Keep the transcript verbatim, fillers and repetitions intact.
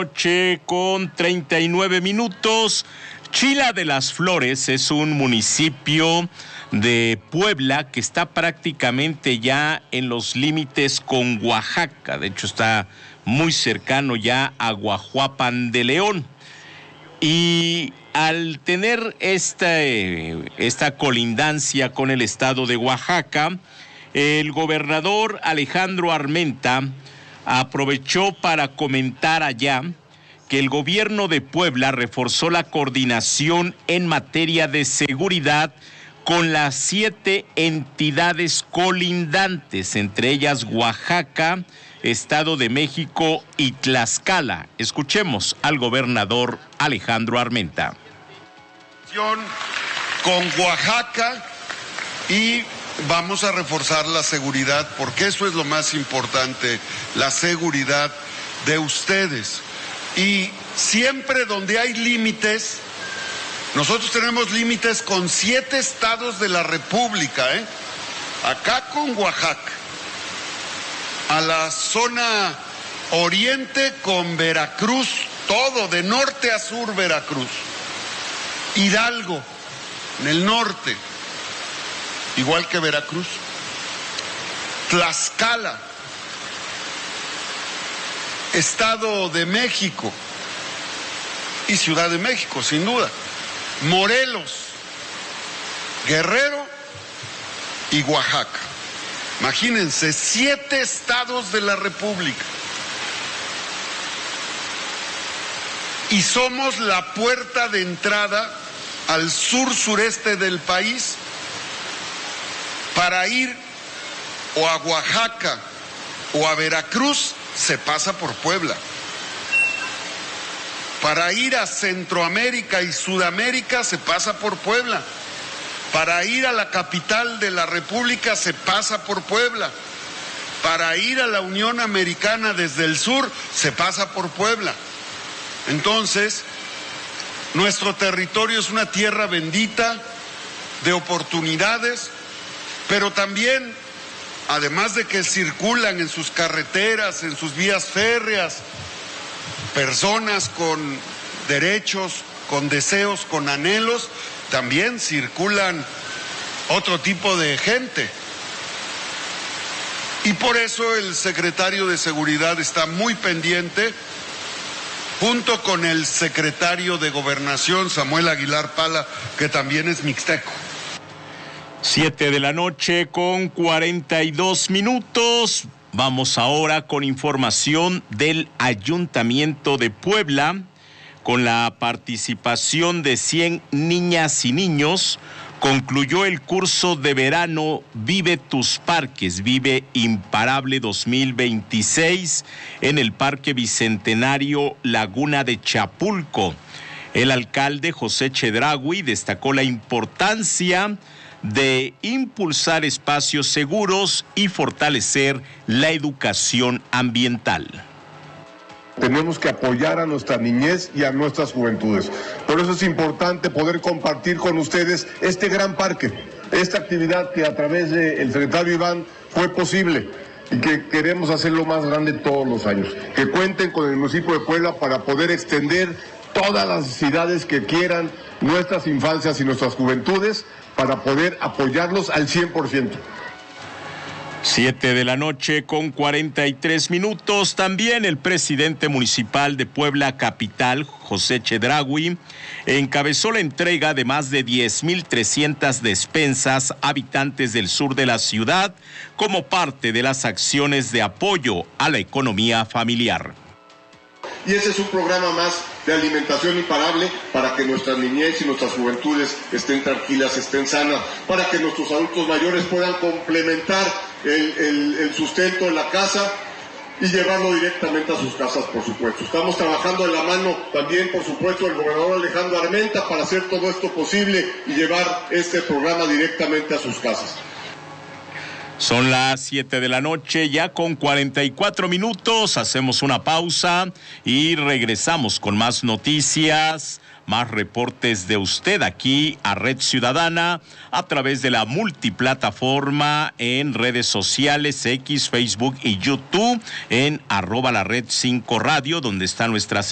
noche con treinta y nueve minutos. Chila de las Flores es un municipio de Puebla que está prácticamente ya en los límites con Oaxaca. De hecho, está muy cercano ya a Guajuapan de León. Y al tener esta, esta colindancia con el estado de Oaxaca, el gobernador Alejandro Armenta aprovechó para comentar allá que el gobierno de Puebla reforzó la coordinación en materia de seguridad con las siete entidades colindantes, entre ellas Oaxaca, Estado de México y Tlaxcala. Escuchemos al gobernador Alejandro Armenta. Con Oaxaca, y vamos a reforzar la seguridad, porque eso es lo más importante, la seguridad de ustedes. Y siempre donde hay límites, nosotros tenemos límites con siete estados de la República, ¿eh? Acá con Oaxaca, a la zona oriente con Veracruz, todo de norte a sur Veracruz. Hidalgo, en el norte, igual que Veracruz. Tlaxcala, Estado de México y Ciudad de México, sin duda. Morelos, Guerrero y Oaxaca. Imagínense, siete estados de la República. Y somos la puerta de entrada al sur-sureste del país. Para ir o a Oaxaca o a Veracruz, se pasa por Puebla. Para ir a Centroamérica y Sudamérica, se pasa por Puebla. Para ir a la capital de la República, se pasa por Puebla. Para ir a la Unión Americana desde el sur, se pasa por Puebla. Entonces, nuestro territorio es una tierra bendita de oportunidades, pero también, además de que circulan en sus carreteras, en sus vías férreas, personas con derechos, con deseos, con anhelos, también circulan otro tipo de gente. Y por eso el secretario de Seguridad está muy pendiente, junto con el secretario de Gobernación, Samuel Aguilar Pala, que también es mixteco. Siete de la noche con cuarenta y dos minutos. Vamos ahora con información del Ayuntamiento de Puebla. Con la participación de cien niñas y niños, concluyó el curso de verano Vive tus Parques, Vive Imparable dos mil veintiséis en el Parque Bicentenario Laguna de Chapulco. El alcalde José Chedraui destacó la importancia de impulsar espacios seguros y fortalecer la educación ambiental. Tenemos que apoyar a nuestra niñez y a nuestras juventudes. Por eso es importante poder compartir con ustedes este gran parque, esta actividad que a través del secretario Iván fue posible y que queremos hacerlo más grande todos los años. Que cuenten con el municipio de Puebla para poder extender todas las necesidades que quieran nuestras infancias y nuestras juventudes para poder apoyarlos al cien por ciento. Siete de la noche con cuarenta y tres minutos. También el presidente municipal de Puebla Capital, José Chedraui, encabezó la entrega de más de diez mil trescientas despensas a habitantes del sur de la ciudad como parte de las acciones de apoyo a la economía familiar. Y ese es un programa más de alimentación imparable para que nuestras niñez y nuestras juventudes estén tranquilas, estén sanas, para que nuestros adultos mayores puedan complementar el, el, el sustento en la casa y llevarlo directamente a sus casas, por supuesto. Estamos trabajando de la mano también, por supuesto, el gobernador Alejandro Armenta para hacer todo esto posible y llevar este programa directamente a sus casas. Son las siete de la noche, ya con cuarenta y cuatro minutos. Hacemos una pausa y regresamos con más noticias, más reportes de usted aquí a Red Ciudadana a través de la multiplataforma en redes sociales, X, Facebook y YouTube, en arroba la Red cinco Radio, donde está nuestra